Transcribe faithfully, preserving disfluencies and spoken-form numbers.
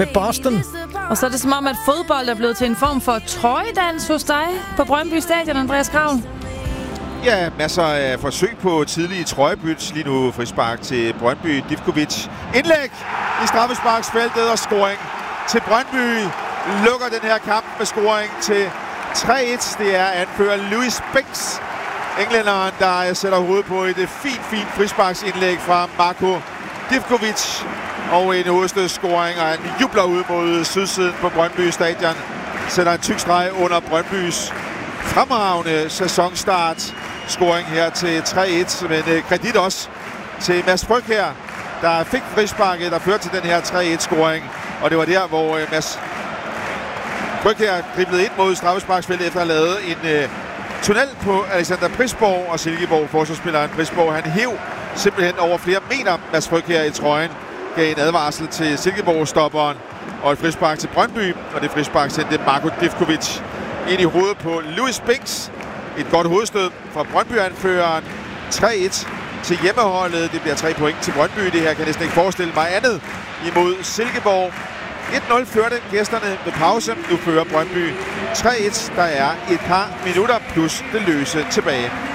med Boston. Og så er det som om, at fodbold er blevet til en form for trøjedans hos dig på Brøndby Stadion, Andreas Kravl. Ja, masser af forsøg på tidlige trøjebyt. Lige nu frispark til Brøndby. Divkovic. Indlæg i straffesparksfeltet og scoring til Brøndby. Lukker den her kamp med scoring til tre et. Det er anfører Lewis Binks, englænderen, der sætter hovedet på et fint, fint frisparksindlæg fra Marko Divkovic. Og en hovedstødsscoring, og han jubler ud mod sydsiden på Brøndby Stadion. Sætter en tyk streg under Brøndbys fremragende sæsonstart. Scoring her til tre et, men uh, kredit også til Mads Frøkjær, der fik frisparket, der førte til den her tre et-scoring. Og det var der, hvor uh, Mads Frøkjær driblede ind mod straffesparksfeltet efter at have lavet en uh, tunnel på Alexander Prisborg, og Silkeborg, forsvarsspilleren Prisborg, han hev simpelthen over flere meter Mads Frøkjær i trøjen, gav en advarsel til Silkeborg-stopperen og et frispark til Brøndby, og det frispark sendte Marko Divkovic ind i hovedet på Lewis Binks. Et godt hovedstød fra Brøndby-anføreren. tre et til hjemmeholdet. Det bliver tre point til Brøndby. Det her kan jeg næsten ikke forestille mig andet imod Silkeborg. et nul førte gæsterne ved pause. Nu fører Brøndby tre et. Der er et par minutter plus det løse tilbage.